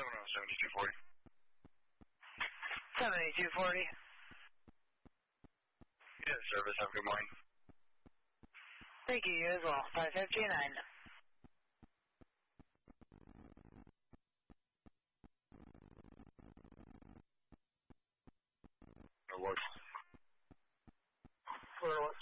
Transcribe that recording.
7240. 7240. Yeah, service. Have a good morning. Thank you, you as well. 559. Or what? For what?